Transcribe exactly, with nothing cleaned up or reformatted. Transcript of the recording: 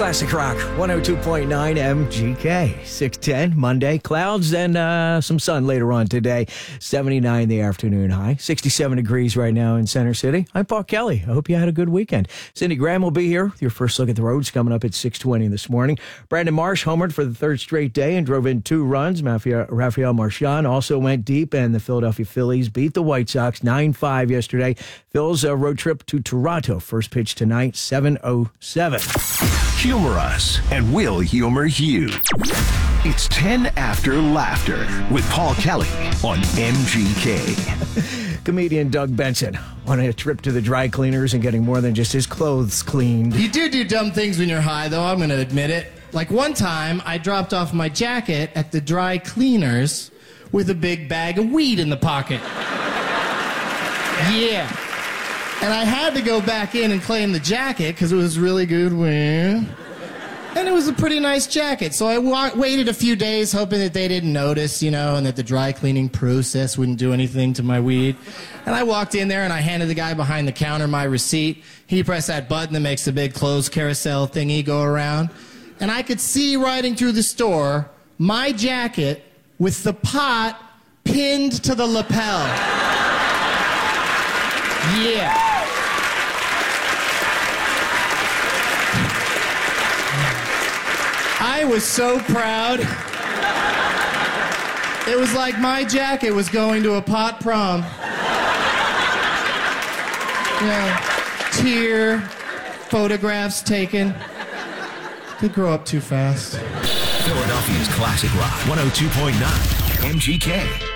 Classic Rock, one oh two point nine M G K, six ten, Monday. Clouds and uh, some sun later on today. seventy-nine the afternoon high. sixty-seven degrees right now in Center City. I'm Paul Kelly. I hope you had a good weekend. Cindy Graham will be here with your first look at the roads coming up at six twenty this morning. Brandon Marsh homered for the third straight day and drove in two runs. Mafia, Rafael Marchand also went deep, and the Philadelphia Phillies beat the White Sox nine five yesterday. Phil's uh, road trip to Toronto. First pitch tonight, seven oh seven. Humor us, and we'll humor you. It's ten After Laughter with Paul Kelly on M G K. Comedian Doug Benson on a trip to the dry cleaners and getting more than just his clothes cleaned. You do do dumb things when you're high, though. I'm going to admit it. Like one time, I dropped off my jacket at the dry cleaners with a big bag of weed in the pocket. Yeah. And I had to go back in and claim the jacket because it was really good weed. And it was a pretty nice jacket. So I wa- waited a few days hoping that they didn't notice, you know, and that the dry cleaning process wouldn't do anything to my weed. And I walked in there and I handed the guy behind the counter my receipt. He pressed that button that makes the big clothes carousel thingy go around. And I could see riding through the store my jacket with the pot pinned to the lapel. Yeah. I was so proud. It was like my jacket was going to a pot prom. Yeah. Tear, photographs taken. Could grow up too fast. Philadelphia's Classic Rock, one oh two point nine M G K.